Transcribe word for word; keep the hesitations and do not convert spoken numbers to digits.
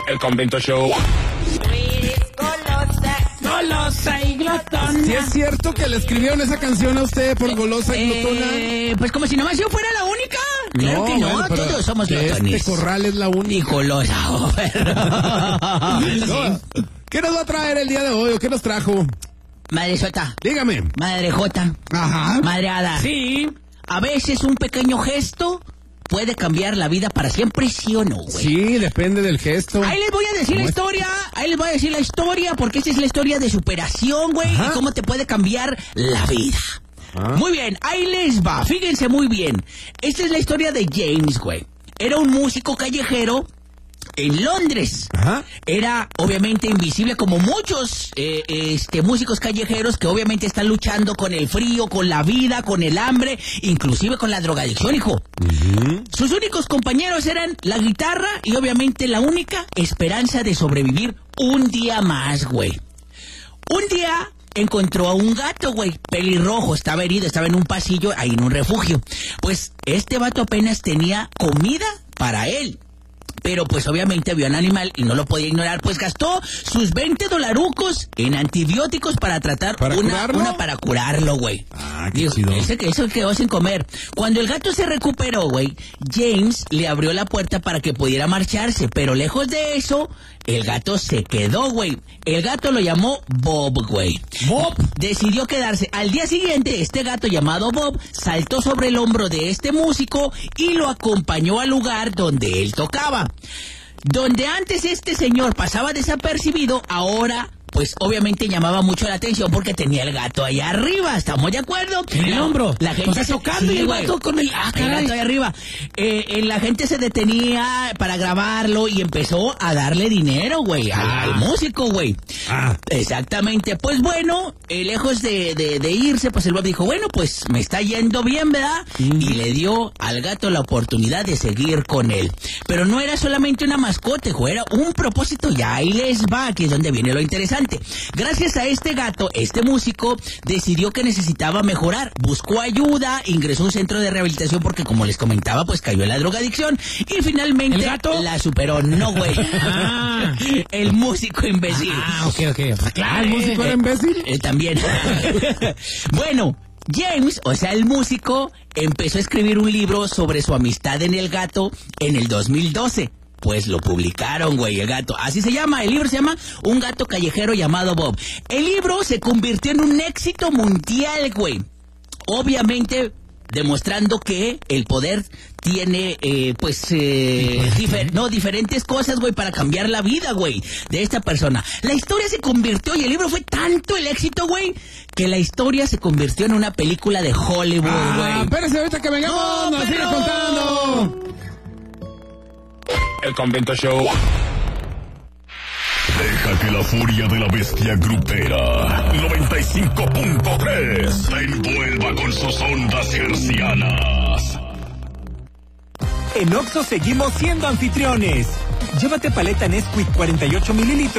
El Convento Show. Golosa y glotona. ¿Sí es cierto que le escribieron esa canción a usted por golosa y glotona? Eh, pues como si nomás yo fuera la única. Claro No, que no, bueno, pero todos somos glotones. Este corral es la única. Y golosa. No, ¿qué nos va a traer el día de hoy o qué nos trajo? Madre Sota. Dígame. Madre Jota. Ajá. Madre Ada. Sí. A veces un pequeño gesto puede cambiar la vida para siempre, ¿sí o no, güey? Sí, depende del gesto. Ahí les voy a decir la ¿Cómo es? historia, ahí les voy a decir la historia, porque esta es la historia de superación, güey, y cómo te puede cambiar la vida. Ah. Muy bien, ahí les va, fíjense muy bien. Esta es la historia de James, güey. Era un músico callejero en Londres. Ajá. Era obviamente invisible como muchos eh, este músicos callejeros que obviamente están luchando con el frío, con la vida, con el hambre, inclusive con la drogadicción, hijo. Uh-huh. Sus únicos compañeros eran la guitarra y obviamente la única esperanza de sobrevivir un día más, güey. Un día encontró a un gato, güey, pelirrojo, estaba herido, estaba en un pasillo, ahí en un refugio. Pues este vato apenas tenía comida para él. Pero pues obviamente vio un animal y no lo podía ignorar, pues gastó sus veinte dolarucos en antibióticos para tratar ¿Para una, curarlo? una para curarlo, güey. Ah, qué Digo, chido. ese, eso quedó sin comer. Cuando el gato se recuperó, güey, James le abrió la puerta para que pudiera marcharse, pero lejos de eso, el gato se quedó, güey. El gato lo llamó Bob, güey. Bob. Decidió quedarse. Al día siguiente, este gato llamado Bob saltó sobre el hombro de este músico y lo acompañó al lugar donde él tocaba. Donde antes este señor pasaba desapercibido, ahora pues obviamente llamaba mucho la atención porque tenía el gato allá arriba, ¿estamos de acuerdo? En el hombro. La gente O sea, se tocando y el güey. gato con el- ah, El caray. gato allá arriba. Eh, eh, la gente se detenía para grabarlo y empezó a darle dinero, güey, al, Ah. al músico, güey. Ah. Exactamente. Pues bueno, eh, lejos de, de, de irse, pues el Bob dijo, bueno, pues me está yendo bien, ¿verdad? Mm. Y le dio al gato la oportunidad de seguir con él. Pero no era solamente una mascota, güey, era un propósito. Ya ahí les va, que es donde viene lo interesante. Gracias a este gato, este músico decidió que necesitaba mejorar. Buscó ayuda, ingresó a un centro de rehabilitación porque, como les comentaba, pues cayó en la drogadicción. Y finalmente ¿El gato? la superó. No, güey. Ah. El músico imbécil. Ah, ok, ok. Pues claro, el músico era imbécil. Eh, también. Bueno, James, o sea, el músico, empezó a escribir un libro sobre su amistad en el gato en el dos mil doce. Pues lo publicaron, güey, el gato. Así se llama, el libro se llama Un gato callejero llamado Bob. El libro se convirtió en un éxito mundial, güey. Obviamente demostrando que el poder tiene, eh, pues, eh, difer- no, diferentes cosas, güey, para cambiar la vida, güey, de esta persona. La historia se convirtió, y el libro fue tanto el éxito, güey, que la historia se convirtió en una película de Hollywood, güey. Ah, espérese ahorita que vengamos, No, nos siga pero- contando. El Convento Show. Deja que la furia de la bestia grupera noventa y cinco punto tres te envuelva con sus ondas hercianas. En Oxxo seguimos siendo anfitriones. Llévate paleta Nesquik cuarenta y ocho mililitros